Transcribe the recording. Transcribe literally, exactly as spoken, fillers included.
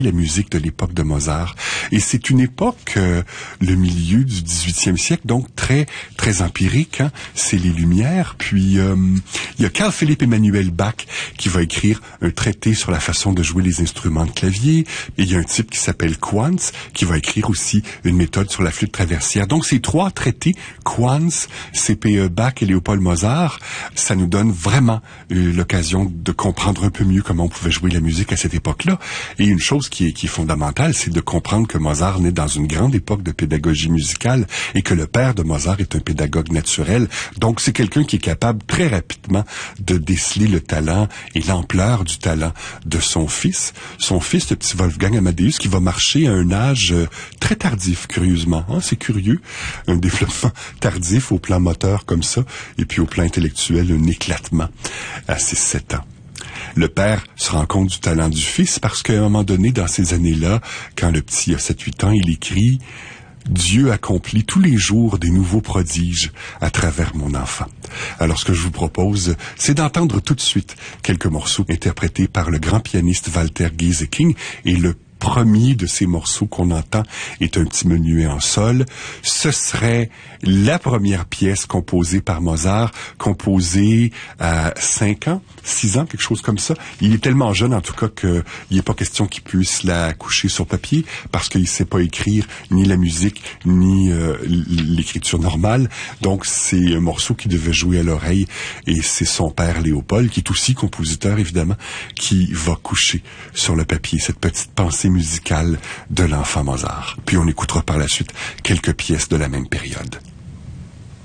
la musique de l'époque de Mozart. Et c'est une époque, euh, le milieu du dix-huitième siècle, donc très très empirique. Hein? C'est les Lumières. Puis euh, il y a Carl Philipp Emanuel Bach qui va écrire un traité sur la façon de jouer les instruments de clavier. Et il y a un type qui s'appelle Quantz qui va écrire aussi une méthode sur la flûte traversière. Donc ces trois traités, Quantz, C P E Bach et Léopold Mozart, ça nous donne vraiment euh, l'occasion de comprendre un peu mieux comment on pouvait jouer la musique à cette époque-là. Et une chose qui est, qui est fondamentale, c'est de comprendre que Mozart naît dans une grande époque de pédagogie musicale et que le père de Mozart est un pédagogue naturel. Donc, c'est quelqu'un qui est capable très rapidement de déceler le talent et l'ampleur du talent de son fils. Son fils, le petit Wolfgang Amadeus, qui va marcher à un âge euh, très tardif, curieusement. Hein? C'est curieux, un développement tardif au plan moteur comme ça, et puis au plan intellectuel, un éclatement à six sept ans. Le père se rend compte du talent du fils parce qu'à un moment donné, dans ces années-là, quand le petit a sept huit ans, il écrit « Dieu accomplit tous les jours des nouveaux prodiges à travers mon enfant ». Alors, ce que je vous propose, c'est d'entendre tout de suite quelques morceaux interprétés par le grand pianiste Walter Gieseking, et le premier de ces morceaux qu'on entend est un petit menuet en sol. Ce serait la première pièce composée par Mozart, composée à cinq ans, six ans, quelque chose comme ça. Il est tellement jeune, en tout cas, qu'il n'est pas question qu'il puisse la coucher sur papier, parce qu'il ne sait pas écrire ni la musique, ni euh, l'écriture normale. Donc, c'est un morceau qui devait jouer à l'oreille, et c'est son père Léopold, qui est aussi compositeur, évidemment, qui va coucher sur le papier cette petite pensée musicale de l'enfant Mozart. Puis on écoutera par la suite quelques pièces de la même période.